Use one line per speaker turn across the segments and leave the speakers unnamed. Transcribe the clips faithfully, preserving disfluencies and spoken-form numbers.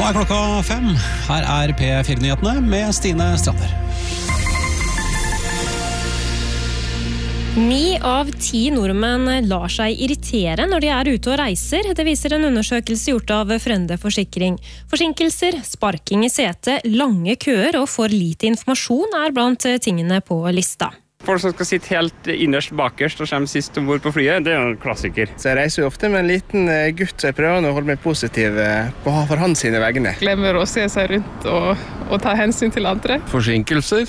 Nå er klokka fem. Her er P fire-nyhetene med Stine Strander.
Ni av ti nordmenn lar seg irritere når de er ute og reiser. Det viser en undersøkelse gjort av Frende Forsikring. Forsinkelser, sparking i setet, lange køer og for lite informasjon er blant tingene på lista.
Folk som skal sitte helt innerst bakerst og komme sist ombord på flyet, det er jo en klassiker.
Så jeg reiser jo ofte med en liten gutt, så jeg prøver å holde meg positiv på for hans sine vegne.
Glemmer å se seg rundt og, og ta hensyn til andre.
Forsinkelser.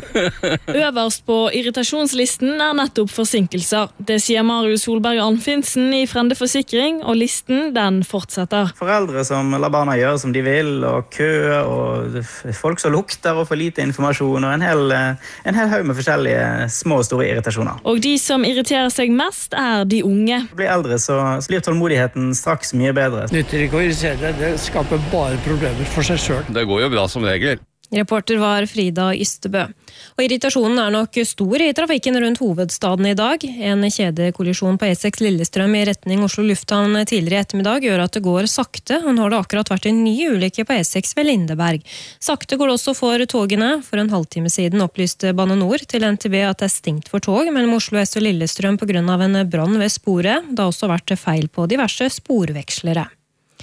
Øverst på irritasjonslisten er nettopp forsinkelser. Det sier Marius Solberg Anfinsen i Frende Forsikring, og listen den fortsetter.
Foreldre som lar barna gjøre som de vil, og kø, og folk som lukter og for lite informasjon, og en hel, en hel haug med forskjellige små og store irritasjoner.
Og de som irriterer seg mest er de unge.
Blir eldre, så blir tålmodigheten straks mye bedre.
Nytter ikke å irritere deg, det skaper bare problemer for seg selv.
Det går jo bra som regel.
Reporter var Frida Ystebø. Og irritasjonen er nok stor i trafikken rundt hovedstaden i dag. En kjedekollisjon på E seks Lillestrøm i retning Oslo Lufthavn tidligere i ettermiddag gjør at det går sakte, og nå har det akkurat vært en ny ulykke på E seks ved Lindeberg. Sakte går det også for togene. For en halvtime siden opplyste Bane Nor til N T B at det er stengt for tog mellom Oslo S og Lillestrøm på grunn av en brann ved sporet. Det har også vært feil på diverse sporvekslere.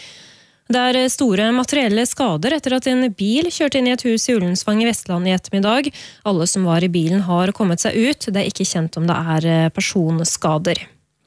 Det er store materielle skader etter at en bil kjørte inn i et hus i Ullensvang i Vestland i ettermiddag. Alle som var i bilen har kommet seg ut. Det er ikke kjent om det er personskader.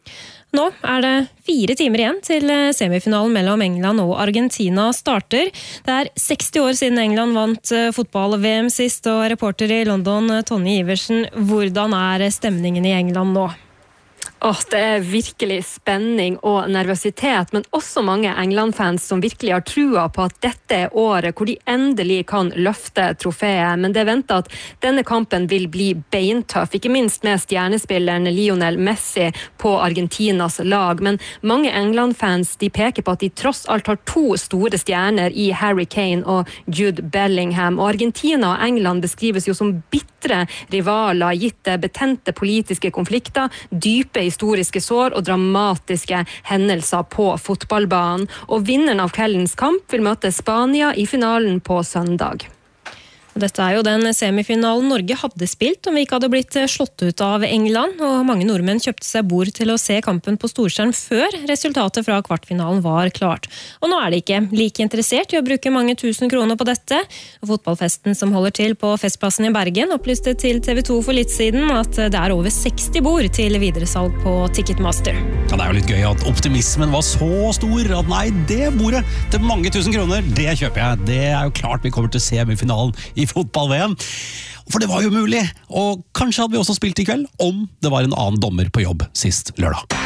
Nå er det fire timer igjen til semifinalen mellom England og Argentina starter. Det er seksti år siden England vant fotball-V M sist, og reporter i London, Tonje Iversen, hvordan er stemningen i England nå?
Åh, det er virkelig spenning og nervøsitet, men også mange England-fans som virkelig har trua på at dette er året hvor de endelig kan løfte trofeet. Men det er ventet at denne kampen vil bli beintøff, ikke minst med stjernespilleren Lionel Messi på Argentinas lag. Men mange England-fans de peker på at de tross alt har to store stjerner i Harry Kane og Jude Bellingham. Og Argentina og England beskrives jo som bittre rivaler, gitt betente politiske konflikter, dype historiske sår og dramatiske hendelser på fotballbanen. Og vinneren av kveldens kamp vil møte Spania i finalen på søndag.
Dette er jo den semifinalen Norge hadde spilt om vi ikke hadde blitt slått ut av England, og mange nordmenn kjøpte seg bord til å se kampen på storskjerm før resultatet fra kvartfinalen var klart. Og nå er de ikke like interessert i å bruke mange tusen kroner på dette. Fotballfesten som holder til på Festplassen i Bergen opplyste til T V to for litt siden at det er over seksti bord til videresalg på Ticketmaster.
Ja, det er jo litt gøy at optimismen var så stor at nei, det bordet til mange tusen kroner, det kjøper jeg. Det er jo klart vi kommer til semifinalen i fotball-V M. For det var jo mulig, og kanskje hadde vi også spilt i kveld om det var en annen dommer på jobb sist lørdag.